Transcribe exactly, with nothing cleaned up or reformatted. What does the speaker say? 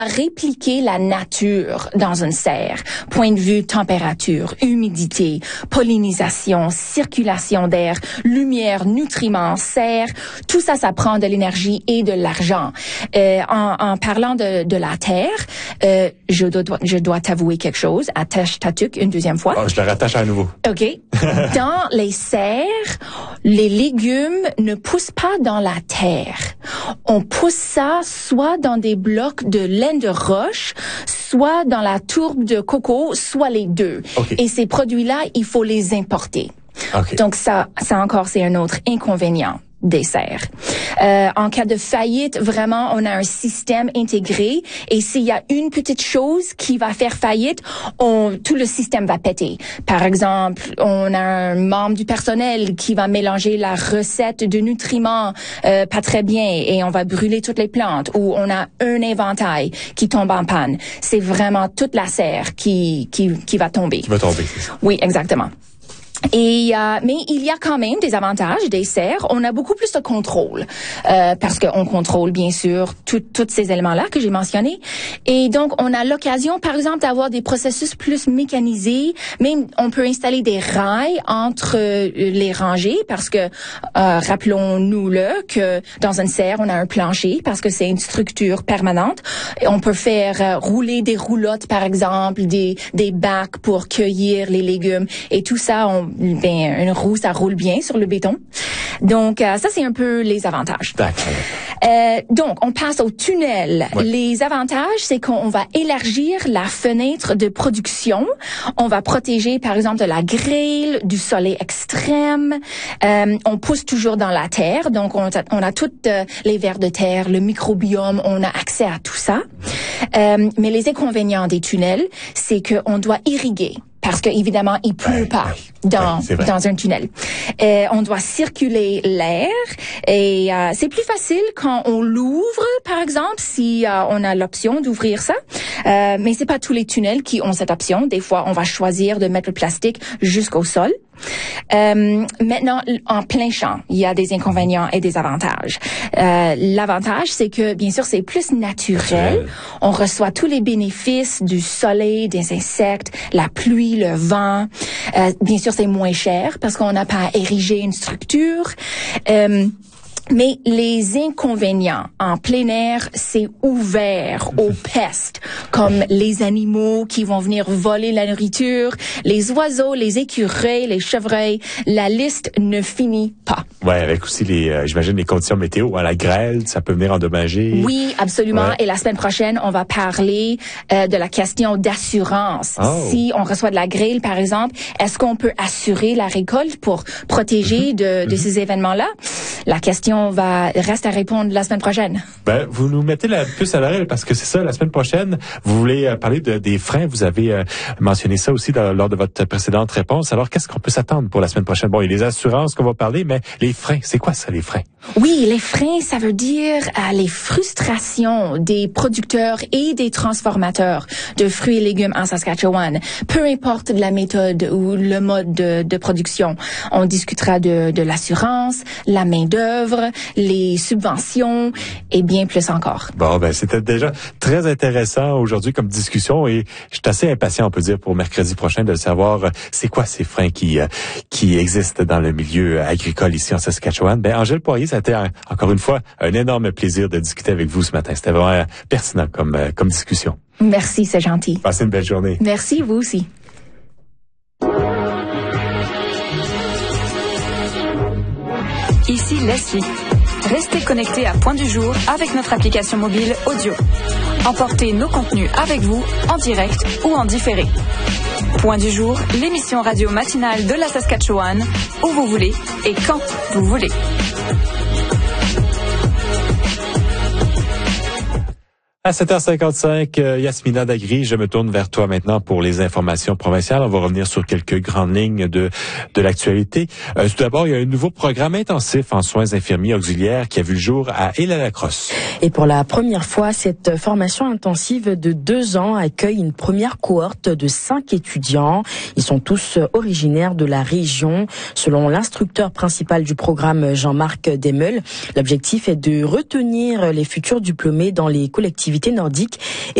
répliquer la nature dans une serre. Point de vue température, humidité, pollinisation, circulation d'air, lumière, nutriments, serre, tout ça, ça prend de l'énergie et de l'argent. Euh, en, en parlant de, de la terre, euh, je dois, je dois t'avouer quelque chose. Attache ta tuque une deuxième fois. Oh, je la rattache à nouveau. OK. Dans les serres, les légumes ne poussent pas dans la terre. On pousse ça soit dans des blocs de laine de roche, soit dans la tourbe de coco, soit les deux. Okay. Et ces produits-là, il faut les importer. Okay. Donc ça, ça encore, c'est un autre inconvénient des serres. Euh, en cas de faillite, vraiment, on a un système intégré et s'il y a une petite chose qui va faire faillite, on, tout le système va péter. Par exemple, on a un membre du personnel qui va mélanger la recette de nutriments euh, pas très bien et on va brûler toutes les plantes, ou on a un éventail qui tombe en panne. C'est vraiment toute la serre qui, qui, qui va tomber. Qui va tomber, c'est ça. Oui, exactement. Et euh, mais il y a quand même des avantages des serres. On a beaucoup plus de contrôle euh, parce qu'on contrôle bien sûr tous ces éléments-là que j'ai mentionnés. Et donc on a l'occasion, par exemple, d'avoir des processus plus mécanisés. Même on peut installer des rails entre euh, les rangées parce que euh, rappelons-nous-le que dans une serre on a un plancher parce que c'est une structure permanente. Et on peut faire euh, rouler des roulottes, par exemple, des des bacs pour cueillir les légumes et tout ça. On Ben, une roue, ça roule bien sur le béton. Donc, euh, ça, c'est un peu les avantages. D'accord. Euh, donc, on passe au tunnel. Ouais. Les avantages, c'est qu'on va élargir la fenêtre de production. On va protéger, par exemple, de la grêle, du soleil extrême. Euh, on pousse toujours dans la terre. Donc, on a, on a toutes euh, les vers de terre, le microbiome. On a accès à tout ça. Euh, mais les inconvénients des tunnels, c'est qu'on doit irriguer. Parce que évidemment, il pleut ouais, pas ouais, dans ouais, dans un tunnel. Euh, on doit circuler l'air et euh, c'est plus facile quand on l'ouvre, par exemple, si euh, on a l'option d'ouvrir ça. Euh, mais c'est pas tous les tunnels qui ont cette option. Des fois, on va choisir de mettre le plastique jusqu'au sol. Euh, maintenant, en plein champ, il y a des inconvénients et des avantages. Euh, l'avantage, c'est que, bien sûr, c'est plus naturel. On reçoit tous les bénéfices du soleil, des insectes, la pluie, le vent. Euh, bien sûr, c'est moins cher parce qu'on n'a pas à ériger une structure. Euh, Mais les inconvénients en plein air, c'est ouvert aux pestes, comme les animaux qui vont venir voler la nourriture, les oiseaux, les écureuils, les chevreuils. La liste ne finit pas. Ouais, avec aussi les, euh, j'imagine les conditions météo, hein, la grêle, ça peut venir endommager. Oui, absolument. Ouais. Et la semaine prochaine, on va parler euh, de la question d'assurance. Oh. Si on reçoit de la grêle, par exemple, est-ce qu'on peut assurer la récolte pour protéger mm-hmm. de, de mm-hmm. ces événements-là? La question va reste à répondre la semaine prochaine. Ben, vous nous mettez la puce à l'oreille parce que c'est ça, la semaine prochaine, vous voulez euh, parler de, des freins. Vous avez euh, mentionné ça aussi dans, lors de votre précédente réponse. Alors, qu'est-ce qu'on peut s'attendre pour la semaine prochaine? Bon, il y a les assurances qu'on va parler, mais les freins, c'est quoi ça, les freins? Oui, les freins, ça veut dire euh, les frustrations des producteurs et des transformateurs de fruits et légumes en Saskatchewan. Peu importe la méthode ou le mode de, de production. On discutera de, de l'assurance, la main-d'œuvre, les subventions et bien plus encore. Bon, ben c'était déjà très intéressant aujourd'hui comme discussion et je suis assez impatient, on peut dire, pour mercredi prochain de savoir euh, c'est quoi ces freins qui euh, qui existent dans le milieu agricole ici en Saskatchewan. Ben Angèle Poirier, ça a été un, encore une fois un énorme plaisir de discuter avec vous ce matin. C'était vraiment pertinent comme euh, comme discussion. Merci, c'est gentil. Passez une belle journée. Merci, vous aussi. Ici Leslie. Restez connectés à Point du Jour avec notre application mobile audio. Emportez nos contenus avec vous en direct ou en différé. Point du Jour, l'émission radio matinale de la Saskatchewan, où vous voulez et quand vous voulez. À sept heures cinquante-cinq, euh, Yasmina Dagri, je me tourne vers toi maintenant pour les informations provinciales. On va revenir sur quelques grandes lignes de de l'actualité. Euh, tout d'abord, il y a un nouveau programme intensif en soins infirmiers auxiliaires qui a vu le jour à Île-à-la-Crosse. Et pour la première fois, cette formation intensive de deux ans accueille une première cohorte de cinq étudiants. Ils sont tous originaires de la région. Selon l'instructeur principal du programme, Jean-Marc Demeul, l'objectif est de retenir les futurs diplômés dans les collectivités activités nordiques